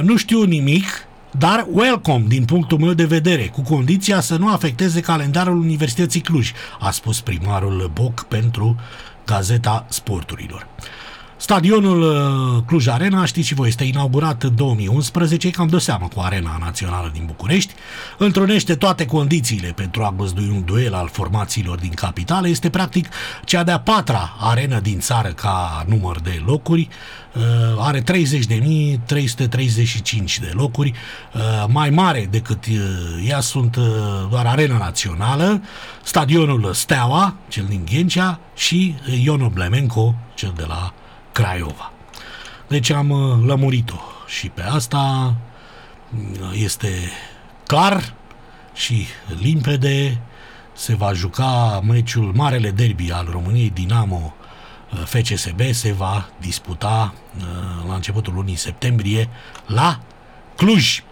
Nu știu nimic, dar welcome din punctul meu de vedere, cu condiția să nu afecteze calendarul Universității Cluj, a spus primarul Boc pentru Gazeta Sporturilor. Stadionul Cluj Arena, știți și voi, este inaugurat în 2011, cam de seamă cu Arena Națională din București, întrunește toate condițiile pentru a găzdui un duel al formațiilor din capitală, este practic cea de-a patra arenă din țară ca număr de locuri, are 30.335 de locuri, mai mare decât ea sunt doar Arena Națională, stadionul Steaua, cel din Ghencea, și Ion Oblemenco, cel de la Craiova. Deci am lămurit-o și pe asta. Este clar și limpede, se va juca meciul, marele derby al României, Dinamo FCSB, se va disputa la începutul lunii septembrie la Cluj.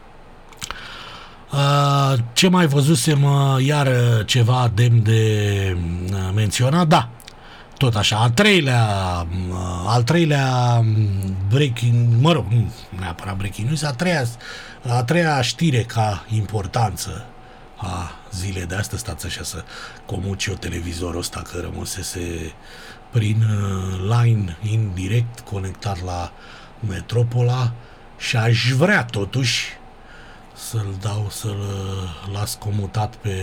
Ce mai văzusem iar ceva demn de menționat? Da, tot așa, al treilea breaking, mă rog, nu neapărat breaking news, a treia știre ca importanță a zilei de astăzi. Stați așa să comuci eu televizorul ăsta, că rămăsese prin line indirect conectat la Metropola și aș vrea totuși să-l las comutat pe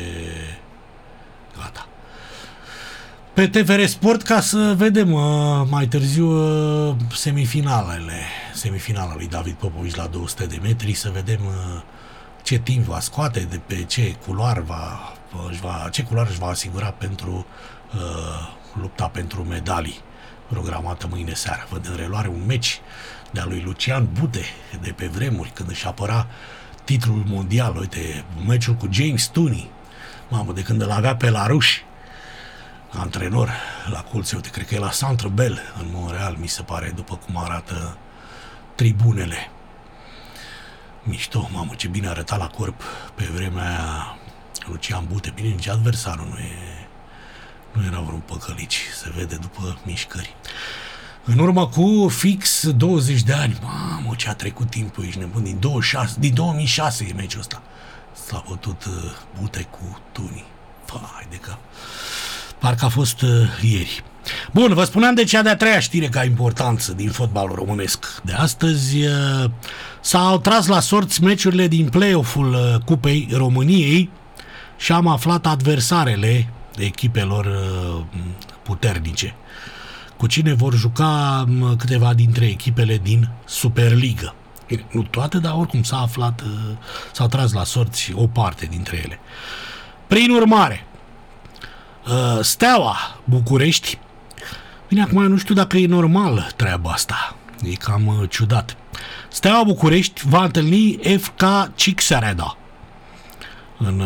gata, pe TVR Sport, ca să vedem mai târziu semifinala lui David Popovici la 200 de metri, să vedem ce timp va scoate, de pe ce culoar își va asigura pentru lupta pentru medalii programată mâine seară. Văd în reluare un meci de-a lui Lucian Bute de pe vremuri, când își apăra titlul mondial. Uite, meciul cu James Tooney, mamă, de când îl avea pe Larouche antrenor la Colțe. Uite, cred că e la Centre Bell în Montreal, mi se pare, după cum arată tribunele. Mișto, mamă, ce bine arăta la corp pe vremea aia Lucian Bute. Bine, nici adversarul nu era vreun păcălici, se vede după mișcări. În urmă cu fix 20 de ani, mamă, ce a trecut timpul, ești nebun, din 2006 e meciul ăsta. S-a bătut Bute cu Tooney. Vai de cap. Parcă a fost ieri. Bun, vă spuneam de cea de-a treia știre ca importanță din fotbalul românesc de astăzi. S-au tras la sorți meciurile din play-off-ul Cupei României și am aflat adversarele echipelor puternice, cu cine vor juca câteva dintre echipele din Superliga. Nu toate, dar oricum s-au tras la sorți o parte dintre ele. Prin urmare, Steaua București, bine, acum nu știu dacă e normal treaba asta, e cam ciudat. Steaua București va întâlni FK Cixereda în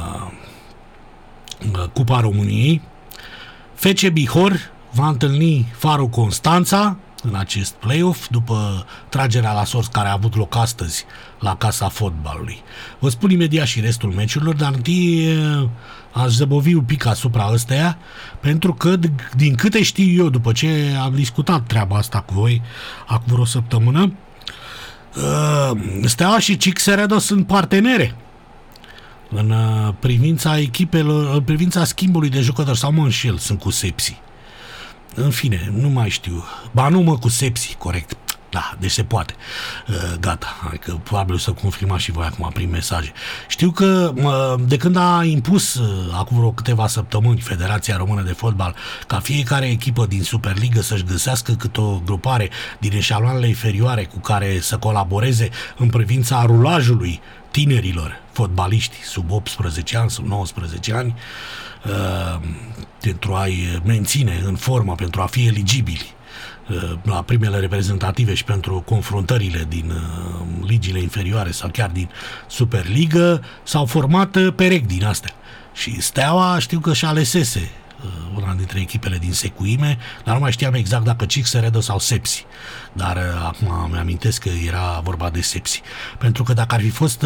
Cupa României. FC Bihor va întâlni Farul Constanța în acest play-off, după tragerea la sorți care a avut loc astăzi la Casa Fotbalului. Vă spun imediat și restul meciurilor, dar întâi aș zăbovi un pic asupra ăsteia, pentru că, din câte știu eu, după ce am discutat treaba asta cu voi acum vreo săptămână, Steaua și Cixereda sunt partenere în privința echipelor, în privința schimbului de jucători, sau mă înșel, sunt cu Sepsi. În fine, nu mai știu. Ba nu, mă, cu Sepsi, corect. Da, deci se poate. Gata, adică probabil să confirmați și voi acum prin mesaje. Știu că de când a impus acum vreo câteva săptămâni Federația Română de Fotbal ca fiecare echipă din Superligă să-și găsească câte o grupare din eșaloanele inferioare cu care să colaboreze în privința rulajului tinerilor fotbaliști sub 18 ani, sub 19 ani, pentru a-i menține în formă, pentru a fi eligibili la primele reprezentative și pentru confruntările din ligile inferioare sau chiar din Superligă, s-au format perechi din astea. Și Steaua știu că și alesese una dintre echipele din secuime, dar nu mai știam exact dacă Cixereda sau Sepsi. Dar acum îmi amintesc că era vorba de Sepsi. Pentru că dacă ar fi fost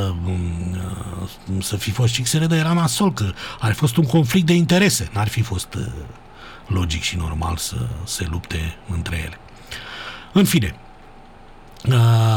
să fi fost Cixereda, era nasol, că ar fi fost un conflict de interese. N-ar fi fost logic și normal să se lupte între ele. În fine,